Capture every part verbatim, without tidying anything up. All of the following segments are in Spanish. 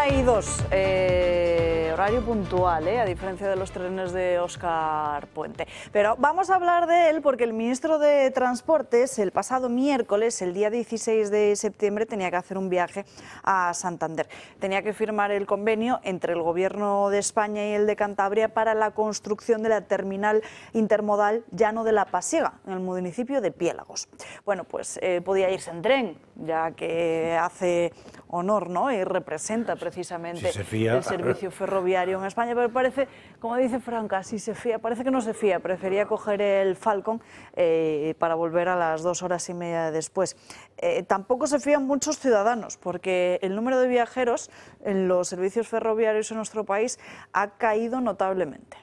y dos, eh, horario puntual, eh, a diferencia de los trenes de Óscar Puente. Pero vamos a hablar de él porque el ministro de Transportes el pasado miércoles, el día dieciséis de septiembre, tenía que hacer un viaje a Santander. Tenía que firmar el convenio entre el Gobierno de España y el de Cantabria para la construcción de la terminal intermodal Llano de la Pasiega, en el municipio de Piélagos. Bueno, pues eh, podía irse en tren, ya que hace honor, ¿no?, y representa precisamente si se fía, el servicio ferroviario en España, pero parece, como dice Franca, si se fía, parece que no se fía, prefería coger el Falcon eh, para volver a las dos horas y media después. Eh, tampoco se fían muchos ciudadanos, porque el número de viajeros en los servicios ferroviarios en nuestro país ha caído notablemente.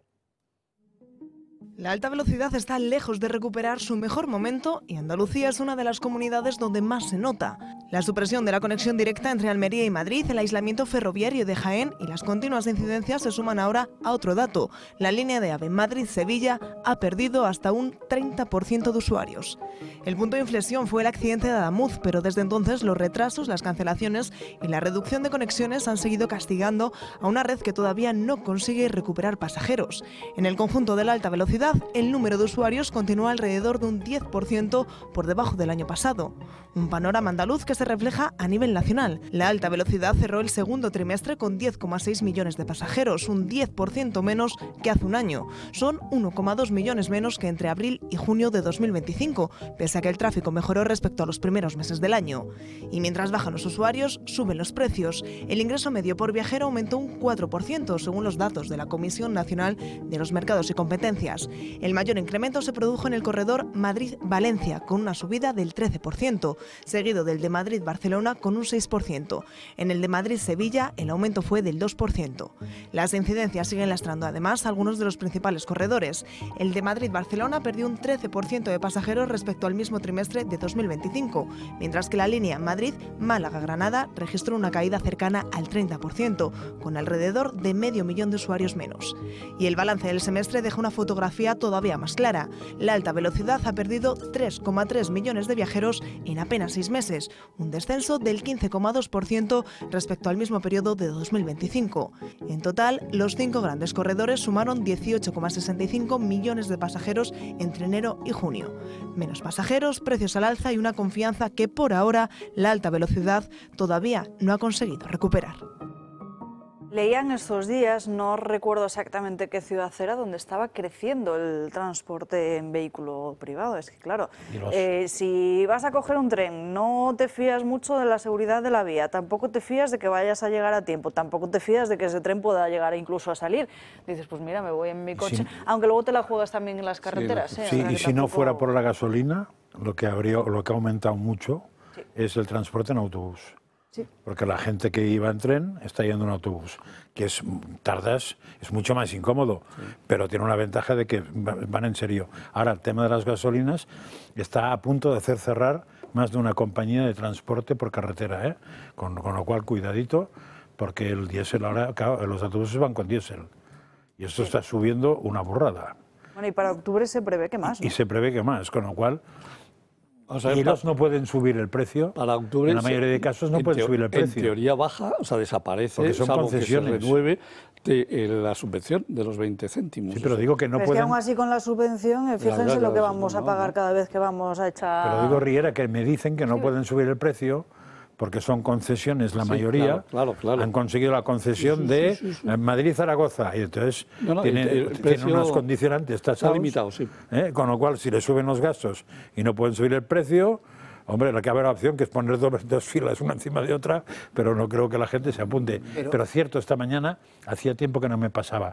La alta velocidad está lejos de recuperar su mejor momento y Andalucía es una de las comunidades donde más se nota. La supresión de la conexión directa entre Almería y Madrid, el aislamiento ferroviario de Jaén y las continuas incidencias se suman ahora a otro dato. La línea de AVE Madrid-Sevilla ha perdido hasta un treinta por ciento de usuarios. El punto de inflexión fue el accidente de Adamuz, pero desde entonces los retrasos, las cancelaciones y la reducción de conexiones han seguido castigando a una red que todavía no consigue recuperar pasajeros. En el conjunto de la alta velocidad, el número de usuarios continúa alrededor de un diez por ciento por debajo del año pasado. Un panorama andaluz que se refleja a nivel nacional. La alta velocidad cerró el segundo trimestre con diez coma seis millones de pasajeros, un diez por ciento menos que hace un año. Son uno coma dos millones menos que entre abril y junio de dos mil veinticinco, pese a que el tráfico mejoró respecto a los primeros meses del año. Y mientras bajan los usuarios, suben los precios. El ingreso medio por viajero aumentó un cuatro por ciento, según los datos de la Comisión Nacional de los Mercados y Competencias. El mayor incremento se produjo en el corredor Madrid-Valencia, con una subida del trece por ciento, seguido del de Madrid-Barcelona con un seis por ciento. En el de Madrid-Sevilla el aumento fue del dos por ciento. Las incidencias siguen lastrando además algunos de los principales corredores. El de Madrid-Barcelona perdió un trece por ciento de pasajeros respecto al mismo trimestre de dos mil veinticinco, mientras que la línea Madrid-Málaga-Granada registró una caída cercana al treinta por ciento, con alrededor de medio millón de usuarios menos. Y el balance del semestre deja una fotografía todavía más clara. La alta velocidad ha perdido tres coma tres millones de viajeros en apenas seis meses, un descenso del quince coma dos por ciento respecto al mismo periodo de dos mil veinticinco. En total, los cinco grandes corredores sumaron dieciocho coma sesenta y cinco millones de pasajeros entre enero y junio. Menos pasajeros, precios al alza y una confianza que por ahora la alta velocidad todavía no ha conseguido recuperar. Leían estos días, no recuerdo exactamente qué ciudad era, donde estaba creciendo el transporte en vehículo privado. Es que claro, eh, si vas a coger un tren, no te fías mucho de la seguridad de la vía, tampoco te fías de que vayas a llegar a tiempo, tampoco te fías de que ese tren pueda llegar incluso a salir. Dices, pues mira, me voy en mi coche, sí, aunque luego te la juegas también en las carreteras. Sí, ¿eh? sí, o sea, y si tampoco... no fuera por la gasolina, lo que, habría, lo que ha aumentado mucho, sí, es el transporte en autobús. Sí. Porque la gente que iba en tren está yendo en autobús, que es tardas, es mucho más incómodo, sí, pero tiene una ventaja de que van en serio. Ahora, el tema de las gasolinas está a punto de hacer cerrar más de una compañía de transporte por carretera, ¿eh? con, con lo cual, cuidadito, porque el diésel ahora, claro, los autobuses van con diésel, y esto sí está subiendo una burrada. Bueno, y para octubre se prevé que más, ¿no? Y se prevé que más, con lo cual... O sea, y ellos no pueden subir el precio, para octubre, en la mayoría de casos no pueden subir el precio. En teoría baja, o sea, desaparece, porque son concesiones, que se renueve de, eh, la subvención de los veinte céntimos. Sí, pero digo que no pero pueden... Es que aún así con la subvención, eh, fíjense ya, ya, lo que vamos no, a pagar no. cada vez que vamos a echar... Pero digo, Riera, que me dicen que no sí. pueden subir el precio porque son concesiones, la sí, mayoría claro, claro, claro. han conseguido la concesión sí, sí, de sí, sí, sí. Madrid-Zaragoza, y entonces no, no, tiene, el, el tiene unos condicionantes tasados, limitado, sí. ¿eh? Con lo cual, si le suben los gastos y no pueden subir el precio... Hombre, la que habrá opción que es poner dos, dos filas una encima de otra, pero no creo que la gente se apunte. Pero, pero cierto, esta mañana hacía tiempo que no me pasaba.